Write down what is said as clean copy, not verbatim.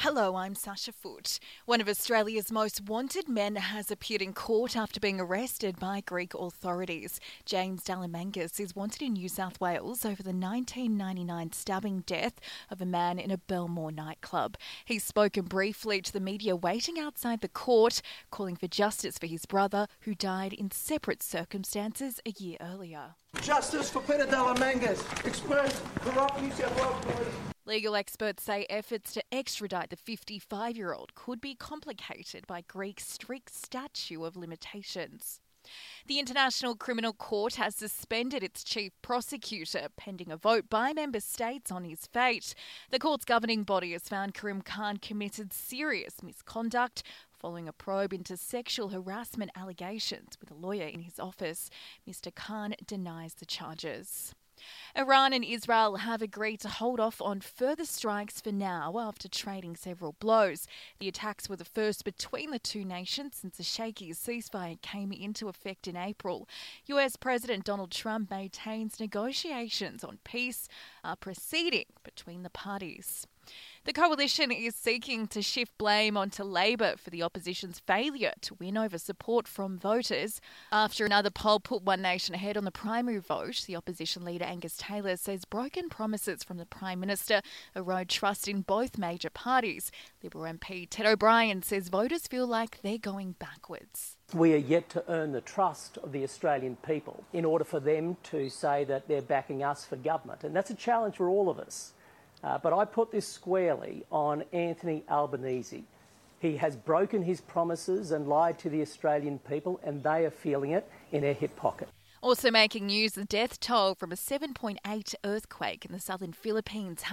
Hello, I'm Sasha Foote. One of Australia's most wanted men has appeared in court after being arrested by Greek authorities. James Dalamangas is wanted in New South Wales over the 1999 stabbing death of a man in a Belmore nightclub. He's spoken briefly to the media waiting outside the court, calling for justice for his brother, who died in separate circumstances a year earlier. Justice for Peter Dalamangas. Expose corrupt New South Wales police. Legal experts say efforts to extradite the 55-year-old could be complicated by Greece's strict statute of limitations. The International Criminal Court has suspended its chief prosecutor pending a vote by member states on his fate. The court's governing body has found Karim Khan committed serious misconduct following a probe into sexual harassment allegations with a lawyer in his office. Mr. Khan denies the charges. Iran and Israel have agreed to hold off on further strikes for now after trading several blows. The attacks were the first between the two nations since a shaky ceasefire came into effect in April. US President Donald Trump maintains negotiations on peace are proceeding between the parties. The coalition is seeking to shift blame onto Labor for the opposition's failure to win over support from voters. After another poll put One Nation ahead on the primary vote, the opposition leader Angus Taylor says broken promises from the Prime Minister erode trust in both major parties. Liberal MP Ted O'Brien says voters feel like they're going backwards. We are yet to earn the trust of the Australian people in order for them to say that they're backing us for government. And that's a challenge for all of us. But I put this squarely on Anthony Albanese. He has broken his promises and lied to the Australian people, and they are feeling it in their hip pocket. Also making news, the death toll from a 7.8 earthquake in the southern Philippines